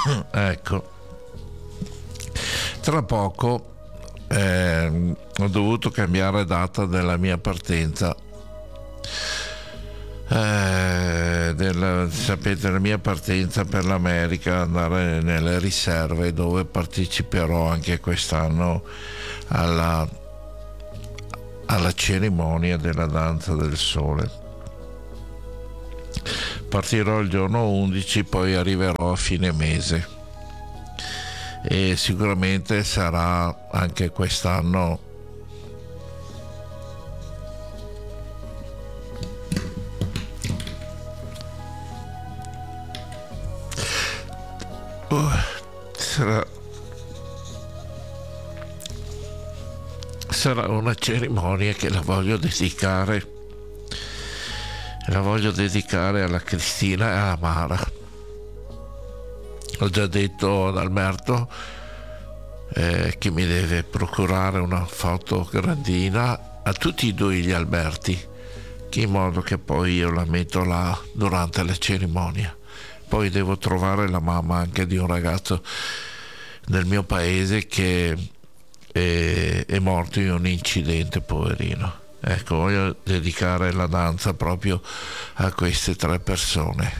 Ecco, tra poco ho dovuto cambiare data della mia partenza. Sapete, la mia partenza per l'America, andare nelle riserve, dove parteciperò anche quest'anno alla cerimonia della danza del sole. Partirò il giorno 11, poi arriverò a fine mese e sicuramente sarà anche quest'anno sarà una cerimonia che la voglio dedicare alla Cristina e alla Mara. Ho già detto ad Alberto che mi deve procurare una foto grandina a tutti e due gli Alberti, in modo che poi io la metto là durante la cerimonia. Poi devo trovare la mamma anche di un ragazzo del mio paese che è morto in un incidente, poverino. Ecco, voglio dedicare la danza proprio a queste tre persone.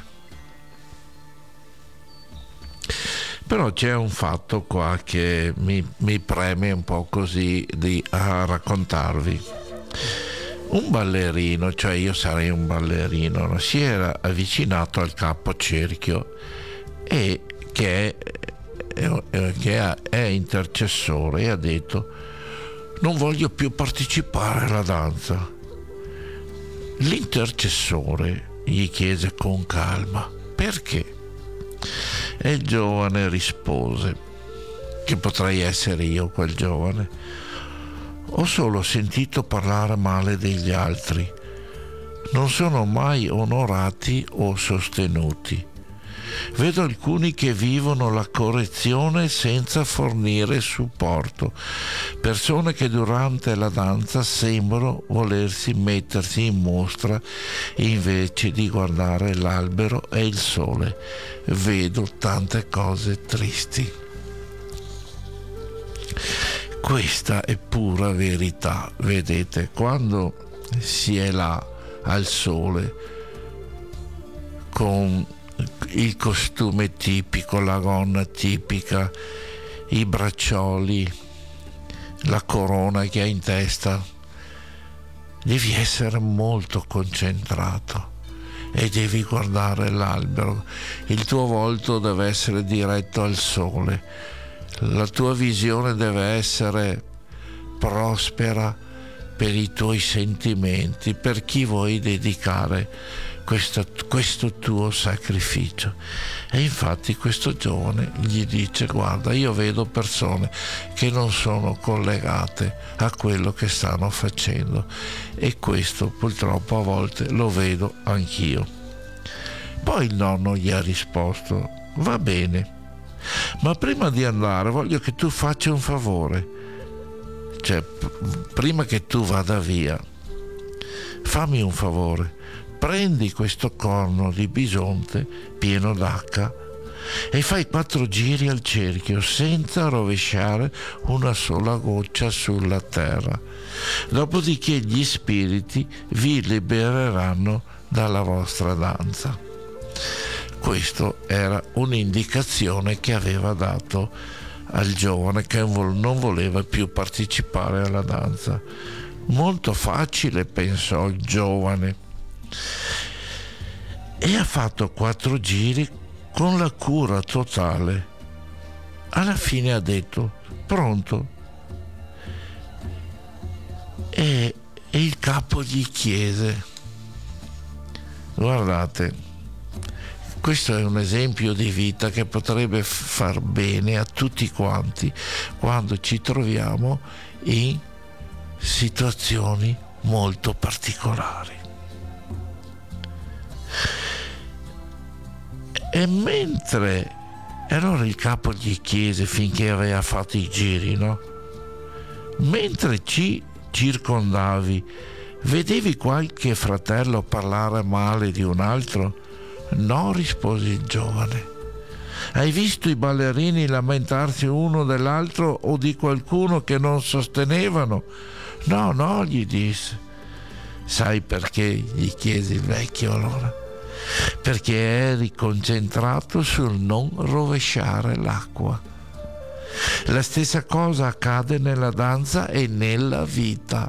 Però c'è un fatto qua che mi preme un po' così a raccontarvi. Un ballerino, cioè io sarei un ballerino, no? Si era avvicinato al capocerchio e che è intercessore, e ha detto: non voglio più partecipare alla danza. L'intercessore gli chiese con calma: perché? E il giovane rispose, che potrei essere io quel giovane: ho solo sentito parlare male degli altri, non sono mai onorati o sostenuti. Vedo alcuni che vivono la correzione senza fornire supporto, persone che durante la danza sembrano volersi mettersi in mostra invece di guardare l'albero e il sole. Vedo tante cose tristi. Questa è pura verità, vedete, quando si è là al sole con il costume tipico, la gonna tipica, i braccioli, la corona che hai in testa, devi essere molto concentrato e devi guardare l'albero. Il tuo volto deve essere diretto al sole, la tua visione deve essere prospera per i tuoi sentimenti, per chi vuoi dedicare questo tuo sacrificio. E infatti questo giovane gli dice: guarda, io vedo persone che non sono collegate a quello che stanno facendo, e questo purtroppo a volte lo vedo anch'io. Poi il nonno gli ha risposto: va bene, ma prima di andare voglio che tu faccia un favore, cioè prima che tu vada via, fammi un favore, prendi questo corno di bisonte pieno d'acqua e fai 4 giri al cerchio senza rovesciare una sola goccia sulla terra. Dopodiché gli spiriti vi libereranno dalla vostra danza. Questo era un'indicazione che aveva dato al giovane che non voleva più partecipare alla danza. Molto facile, pensò il giovane, e ha fatto 4 giri con la cura totale. Alla fine ha detto: pronto? E il capo gli chiese: guardate, questo è un esempio di vita che potrebbe far bene a tutti quanti quando ci troviamo in situazioni molto particolari. E mentre allora il capo gli chiese, finché aveva fatto i giri, no? Mentre ci circondavi, vedevi qualche fratello parlare male di un altro? No, rispose il giovane. Hai visto i ballerini lamentarsi uno dell'altro o di qualcuno che non sostenevano? No, no, gli disse. Sai perché? Gli chiese il vecchio allora. Perché eri concentrato sul non rovesciare l'acqua. La stessa cosa accade nella danza e nella vita.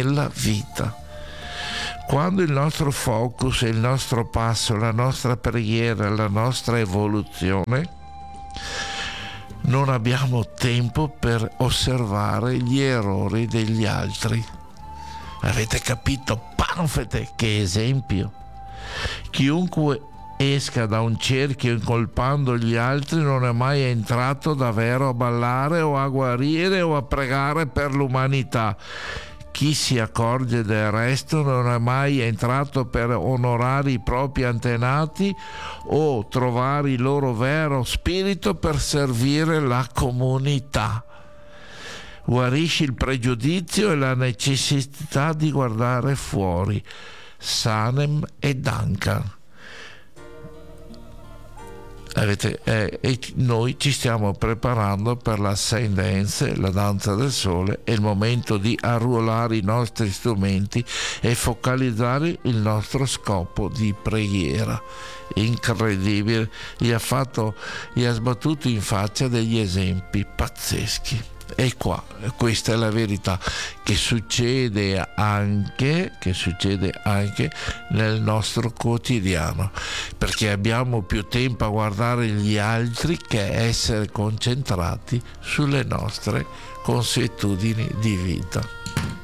Quando il nostro focus, il nostro passo, la nostra preghiera, la nostra evoluzione, non abbiamo tempo per osservare gli errori degli altri. Avete capito? Panfete, che esempio! Chiunque esca da un cerchio incolpando gli altri non è mai entrato davvero a ballare o a guarire o a pregare per l'umanità. Chi si accorge del resto non è mai entrato per onorare i propri antenati o trovare il loro vero spirito per servire la comunità. Guarisci il pregiudizio e la necessità di guardare fuori. Sanem e Duncan. E noi ci stiamo preparando per la Saint Dance, la danza del sole. È il momento di arruolare i nostri strumenti e focalizzare il nostro scopo di preghiera. Incredibile, gli ha sbattuto in faccia degli esempi pazzeschi. E qua, questa è la verità che succede anche nel nostro quotidiano, perché abbiamo più tempo a guardare gli altri che essere concentrati sulle nostre consuetudini di vita.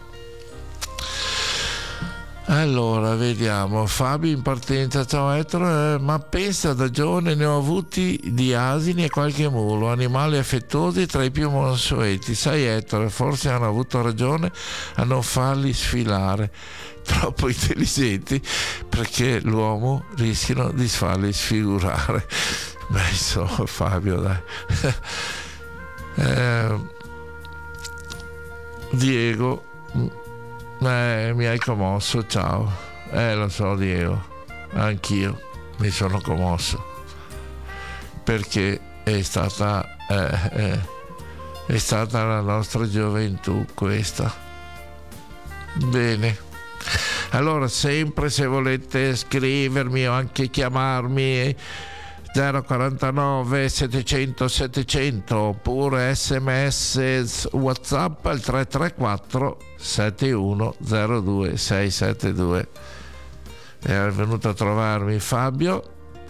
Allora, vediamo. Fabio in partenza. Ciao Ettore, ma pensa, da giovane ne ho avuti di asini e qualche mulo, animali affettuosi tra i più mansueti. Sai Ettore, forse hanno avuto ragione a non farli sfilare, troppo intelligenti, perché l'uomo rischiano di farli sfigurare. Beh, insomma, Fabio, dai. Diego, mi hai commosso, ciao. Lo so Diego, anch'io mi sono commosso, perché è stata la nostra gioventù questa. Bene, allora sempre, se volete scrivermi o anche chiamarmi, 049 700 700 oppure sms WhatsApp al 334 7102 672. È venuto a trovarmi Fabio.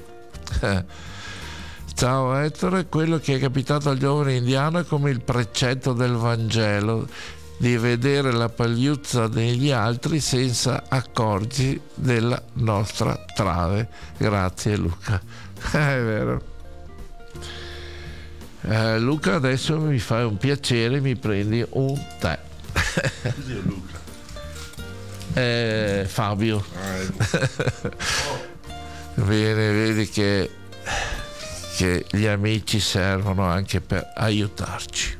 Ciao Ettore, quello che è capitato al giovane indiano è come il precetto del Vangelo, di vedere la pagliuzza degli altri senza accorgersi della nostra trave. Grazie Luca. È vero. Luca, adesso mi fai un piacere, mi prendi un tè. Così Luca. Fabio. Bene, vedi che gli amici servono anche per aiutarci.